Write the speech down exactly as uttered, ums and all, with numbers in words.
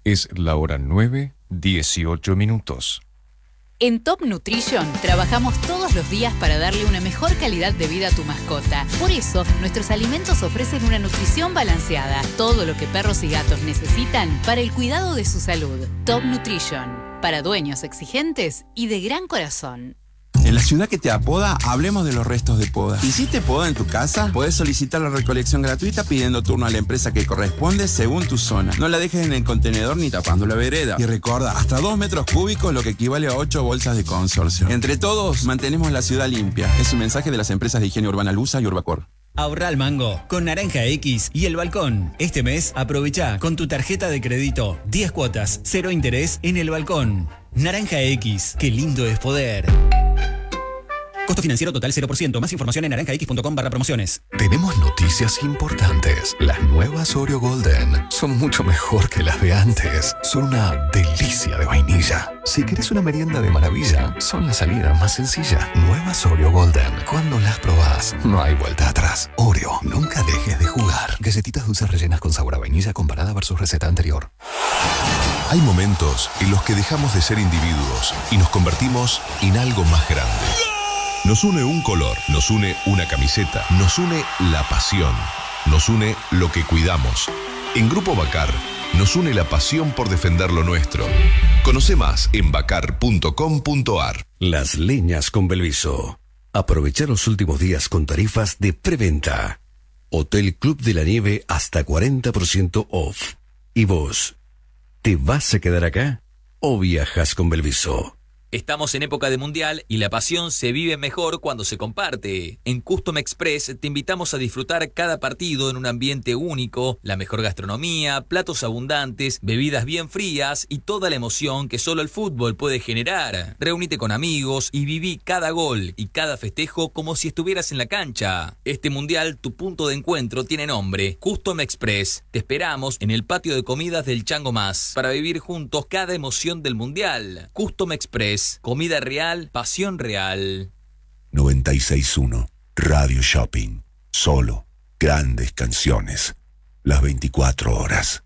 Es la hora nueve, dieciocho minutos. En Top Nutrition trabajamos todos los días para darle una mejor calidad de vida a tu mascota. Por eso, nuestros alimentos ofrecen una nutrición balanceada, todo lo que perros y gatos necesitan para el cuidado de su salud. Top Nutrition, para dueños exigentes y de gran corazón. En la ciudad que te apoda, hablemos de los restos de poda. ¿Hiciste poda en tu casa? Podés solicitar la recolección gratuita pidiendo turno a la empresa que corresponde según tu zona. No la dejes en el contenedor ni tapando la vereda. Y recuerda, hasta dos metros cúbicos, lo que equivale a ocho bolsas de consorcio. Entre todos, mantenemos la ciudad limpia. Es un mensaje de las empresas de higiene urbana Lusa y Urbacor. Ahorra al mango con Naranja X y El Balcón. Este mes aprovecha con tu tarjeta de crédito diez cuotas, cero interés en El Balcón. Naranja X, qué lindo es poder. Costo financiero total cero por ciento. Más información en naranja x punto com barra promociones. Tenemos noticias importantes. Las nuevas Oreo Golden son mucho mejor que las de antes. Son una delicia de vainilla. Si querés una merienda de maravilla, son la salida más sencilla. Nuevas Oreo Golden. Cuando las probás, no hay vuelta atrás. Oreo, nunca dejes de jugar. Galletitas dulces rellenas con sabor a vainilla comparada versus receta anterior. Hay momentos en los que dejamos de ser individuos y nos convertimos en algo más grande. Nos une un color, nos une una camiseta, nos une la pasión, nos une lo que cuidamos. En Grupo Bacar, nos une la pasión por defender lo nuestro. Conoce más en bacar punto com punto ar. Las Leñas con Belviso. Aprovecha los últimos días con tarifas de preventa. Hotel Club de la Nieve hasta cuarenta por ciento off. ¿Y vos? ¿Te vas a quedar acá o viajas con Belviso? Estamos en época de mundial y la pasión se vive mejor cuando se comparte. En Custom Express te invitamos a disfrutar cada partido en un ambiente único, la mejor gastronomía, platos abundantes, bebidas bien frías y toda la emoción que solo el fútbol puede generar. Reúnete con amigos y viví cada gol y cada festejo como si estuvieras en la cancha. Este mundial, tu punto de encuentro tiene nombre, Custom Express. Te esperamos en el patio de comidas del Chango Más para vivir juntos cada emoción del mundial. Custom Express. Comida real, pasión real. noventa y seis punto uno Radio Shopping. Solo grandes canciones. Las veinticuatro horas.